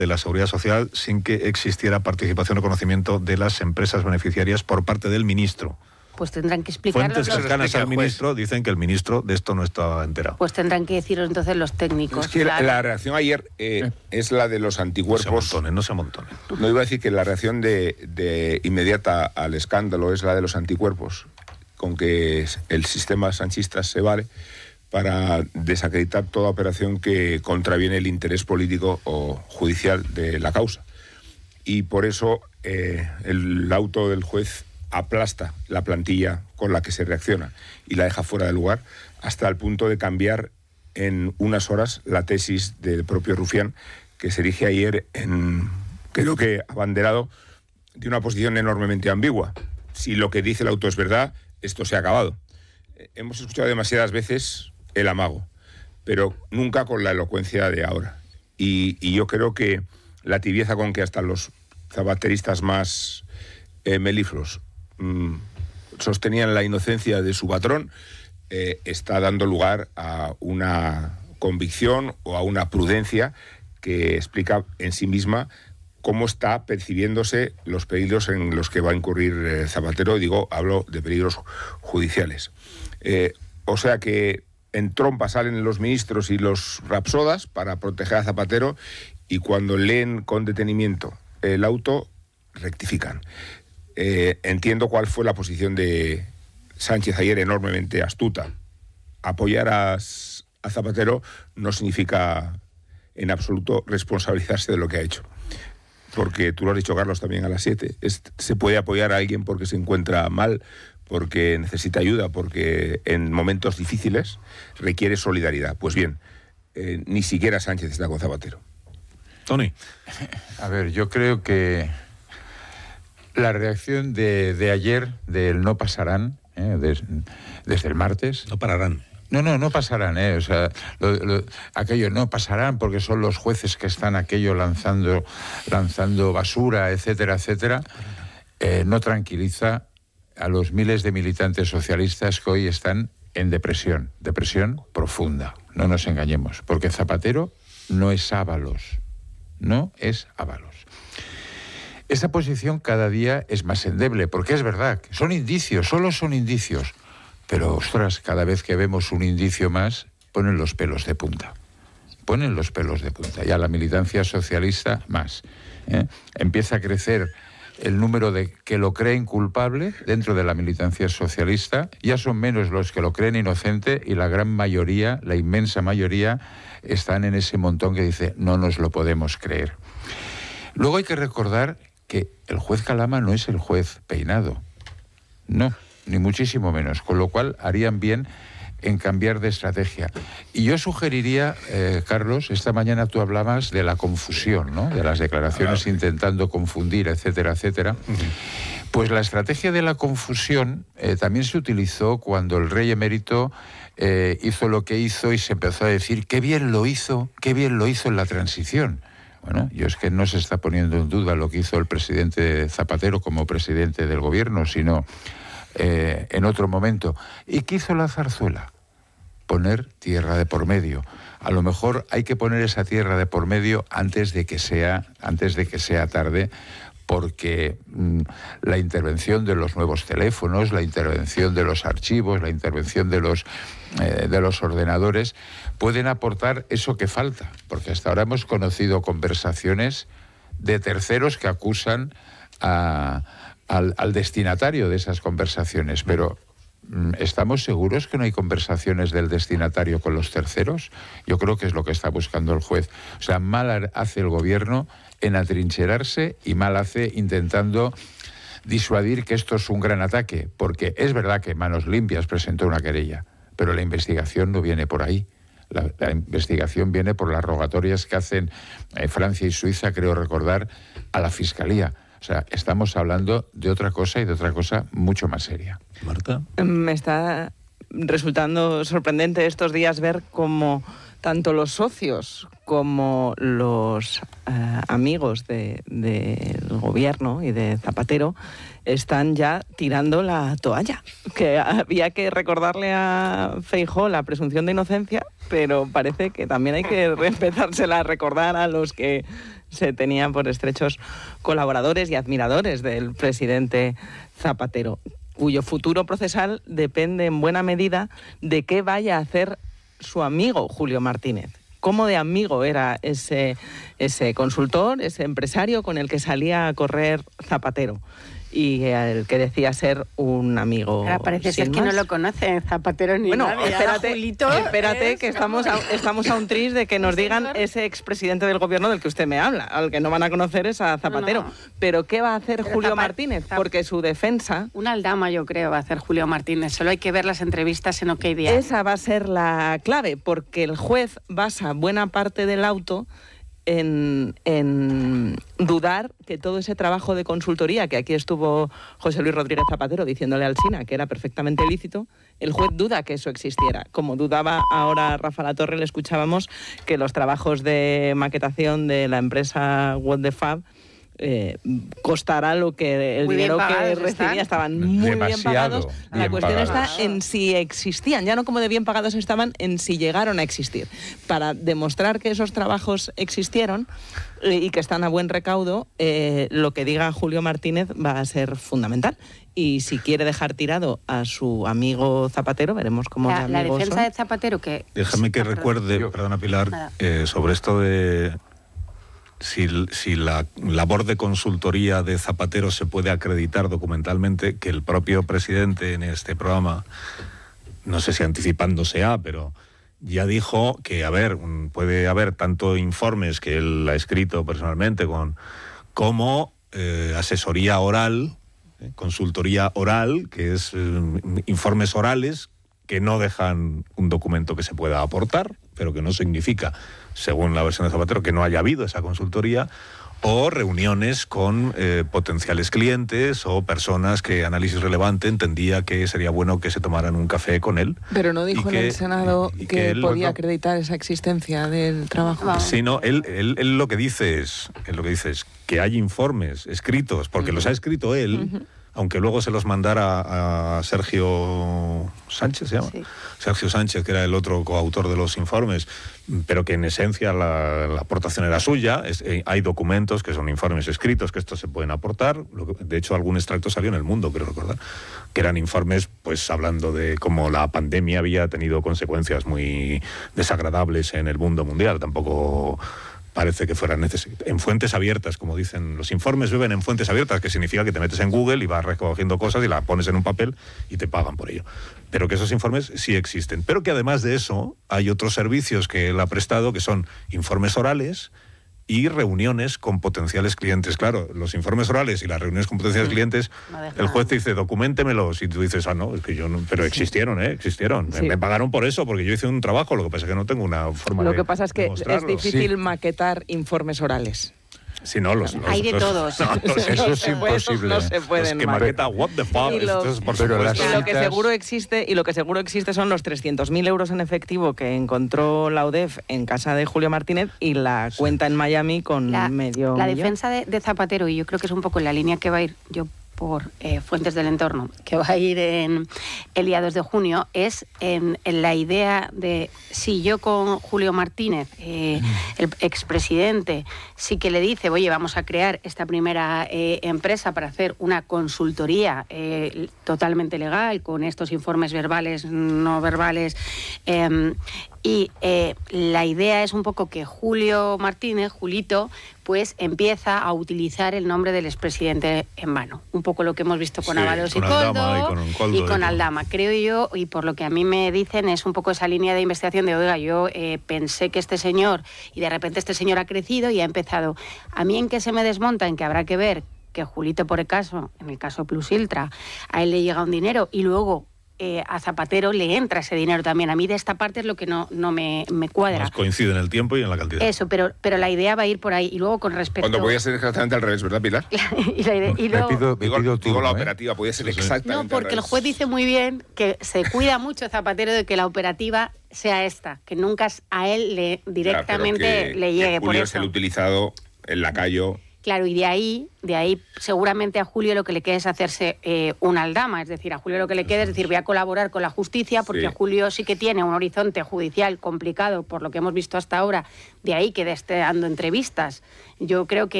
de la Seguridad Social sin que existiera participación o conocimiento de las empresas beneficiarias por parte del ministro. Pues tendrán que explicarlo. Fuentes cercanas al ministro dicen que el ministro de esto no estaba enterado. Pues tendrán que decirlo entonces los técnicos. Es que claro, la reacción ayer es la de los anticuerpos. No se amontonen. No iba a decir que la reacción de inmediata al escándalo es la de los anticuerpos, con que el sistema sanchista se vale para desacreditar toda operación que contraviene el interés político o judicial de la causa. Y por eso el auto del juez aplasta la plantilla con la que se reacciona y la deja fuera de lugar, hasta el punto de cambiar en unas horas la tesis del propio Rufián, que se erige ayer en, creo que abanderado, de una posición enormemente ambigua. Si lo que dice el auto es verdad, esto se ha acabado. Hemos escuchado demasiadas veces el amago, pero nunca con la elocuencia de ahora. Y yo creo que la tibieza con que hasta los zapateristas más melifluos sostenían la inocencia de su patrón, está dando lugar a una convicción o a una prudencia que explica en sí misma cómo está percibiéndose los peligros en los que va a incurrir Zapatero. Hablo de peligros judiciales. O sea que en trompa salen los ministros y los rapsodas para proteger a Zapatero, y cuando leen con detenimiento el auto, rectifican. Entiendo cuál fue la posición de Sánchez ayer, enormemente astuta. Apoyar a Zapatero no significa en absoluto responsabilizarse de lo que ha hecho. Porque tú lo has dicho, Carlos, también a las 7. Se puede apoyar a alguien porque se encuentra mal, porque necesita ayuda, porque en momentos difíciles requiere solidaridad. Pues bien, ni siquiera Sánchez está con Zapatero. Tony. A ver, yo creo que la reacción de ayer, del no pasarán, desde el martes... No pararán. No pasarán, o sea, aquello no pasarán porque son los jueces que están aquello lanzando basura, etcétera, etcétera. No tranquiliza a los miles de militantes socialistas que hoy están en depresión profunda. No nos engañemos, porque Zapatero no es Ábalos, Esa posición cada día es más endeble, porque es verdad, son indicios, solo son indicios. Pero, ostras, cada vez que vemos un indicio más, ponen los pelos de punta. Y a la militancia socialista más. Empieza a crecer el número de que lo creen culpable dentro de la militancia socialista. Ya son menos los que lo creen inocente, y la gran mayoría, la inmensa mayoría, están en ese montón que dice, no nos lo podemos creer. Luego hay que recordar que el juez Calama no es el juez Peinado. No, ni muchísimo menos, con lo cual harían bien en cambiar de estrategia. Y yo sugeriría, Carlos, esta mañana tú hablabas de la confusión, ¿no? De las declaraciones intentando confundir, etcétera, etcétera. Pues la estrategia de la confusión también se utilizó cuando el rey emérito hizo lo que hizo y se empezó a decir qué bien lo hizo en la transición. Bueno, yo es que no se está poniendo en duda lo que hizo el presidente Zapatero como presidente del gobierno, sino en otro momento. ¿Y qué hizo la zarzuela? Poner tierra de por medio. A lo mejor hay que poner esa tierra de por medio antes de que sea tarde, porque la intervención de los nuevos teléfonos, la intervención de los archivos, la intervención de los ordenadores pueden aportar eso que falta, porque hasta ahora hemos conocido conversaciones de terceros que acusan al destinatario de esas conversaciones, pero ¿estamos seguros que no hay conversaciones del destinatario con los terceros? Yo creo que es lo que está buscando el juez. O sea, mal hace el gobierno en atrincherarse y mal hace intentando disuadir que esto es un gran ataque, porque es verdad que Manos Limpias presentó una querella, pero la investigación no viene por ahí. La investigación viene por las rogatorias que hacen Francia y Suiza, creo recordar, a la Fiscalía. O sea, estamos hablando de otra cosa y de otra cosa mucho más seria. Marta. Me está resultando sorprendente estos días ver cómo tanto los socios como los amigos del gobierno y de Zapatero están ya tirando la toalla. Que había que recordarle a Feijóo la presunción de inocencia, pero parece que también hay que empezársela a recordar a los que se tenía por estrechos colaboradores y admiradores del presidente Zapatero, cuyo futuro procesal depende en buena medida de qué vaya a hacer su amigo Julio Martínez. ¿Cómo de amigo era ese consultor, ese empresario con el que salía a correr Zapatero? Y el que decía ser un amigo. Ahora parece ser que no lo conoce Zapatero ni nadie. Bueno, espérate que estamos a un tris de que nos digan ese expresidente del gobierno del que usted me habla. Al que no van a conocer es a Zapatero. No. Pero ¿qué va a hacer Julio Martínez? Porque su defensa... Una aldama, yo creo, va a hacer Julio Martínez. Solo hay que ver las entrevistas en OK Diario. Esa va a ser la clave, porque el juez basa buena parte del auto en dudar que todo ese trabajo de consultoría, que aquí estuvo José Luis Rodríguez Zapatero diciéndole al SINA que era perfectamente lícito, el juez duda que eso existiera. Como dudaba ahora Rafa Latorre, le escuchábamos que los trabajos de maquetación de la empresa What the Fab costará lo que el dinero que recibía, estaban muy bien pagados. La cuestión está en si existían, ya no como de bien pagados estaban, en si llegaron a existir. Para demostrar que esos trabajos existieron y que están a buen recaudo, lo que diga Julio Martínez va a ser fundamental. Y si quiere dejar tirado a su amigo Zapatero, veremos cómo la defensa de Zapatero que... Déjame que recuerde, perdona Pilar, sobre esto de... Si la labor de consultoría de Zapatero se puede acreditar documentalmente, que el propio presidente en este programa, no sé si anticipándose pero ya dijo que, puede haber tanto informes que él ha escrito personalmente como asesoría oral, consultoría oral, que es informes orales que no dejan un documento que se pueda aportar, pero que no significa, según la versión de Zapatero, que no haya habido esa consultoría, o reuniones con potenciales clientes o personas que Análisis Relevante entendía que sería bueno que se tomaran un café con él. Pero no dijo en el Senado que él podía acreditar esa existencia del trabajo. Sí, no, él lo que dice es que hay informes escritos, porque los ha escrito él, aunque luego se los mandara a Sergio Sánchez, ¿se llama? Sí. Sergio Sánchez, que era el otro coautor de los informes, pero que en esencia la aportación era suya. Hay documentos que son informes escritos, que estos se pueden aportar. De hecho, algún extracto salió en El Mundo, creo recordar, que eran informes pues hablando de cómo la pandemia había tenido consecuencias muy desagradables en el mundo mundial. Tampoco parece que fuera necesario. En fuentes abiertas, como dicen, los informes beben en fuentes abiertas, que significa que te metes en Google y vas recogiendo cosas y las pones en un papel y te pagan por ello. Pero que esos informes sí existen. Pero que además de eso hay otros servicios que él ha prestado, que son informes orales y reuniones con potenciales clientes. Claro, los informes orales y las reuniones con potenciales clientes, el juez te dice, documéntemelos, y tú dices, no, es que yo no, pero existieron, existieron. Sí. Me pagaron por eso, porque yo hice un trabajo, lo que pasa es que no tengo una forma de Lo que pasa es que es difícil maquetar informes orales. Sí, no, hay de todos. Eso es imposible. No se pueden que maqueta what the fuck. Y lo que seguro existe son los 300.000 euros en efectivo que encontró la UDEF en casa de Julio Martínez y la cuenta en Miami con medio La millón. Defensa de Zapatero, y yo creo que es un poco en la línea que va a ir yo por fuentes del entorno, que va a ir en el día 2 de junio, es en la idea de si yo con Julio Martínez, el expresidente, sí que le dice, oye, vamos a crear esta primera empresa para hacer una consultoría totalmente legal, con estos informes verbales, no verbales, y la idea es un poco que Julio Martínez, Julito, pues empieza a utilizar el nombre del expresidente en vano. Un poco lo que hemos visto con Ábalos y Koldo y con Aldama. Creo yo, y por lo que a mí me dicen, es un poco esa línea de investigación de, oiga, yo pensé que este señor, y de repente este señor ha crecido y ha empezado. A mí en qué se me desmonta, en que habrá que ver que Julito, por el caso, en el caso Plus Ultra, a él le llega un dinero y luego a Zapatero le entra ese dinero también. A mí de esta parte es lo que no me cuadra. Más coincide en el tiempo y en la cantidad. Eso, pero la idea va a ir por ahí. Y luego con respecto... Cuando podía ser exactamente al revés, ¿verdad, Pilar? y luego... Digo la operativa, podía ser exactamente al revés. No, porque el juez dice muy bien que se cuida mucho Zapatero de que la operativa sea esta, que nunca a él directamente le llegue. Julio por eso. es el utilizado, el lacayo... Claro, y de ahí seguramente a Julio lo que le queda es hacerse una aldama, es decir, a Julio lo que le queda es decir, voy a colaborar con la justicia, porque Julio sí que tiene un horizonte judicial complicado por lo que hemos visto hasta ahora, de ahí que esté dando entrevistas. Yo creo que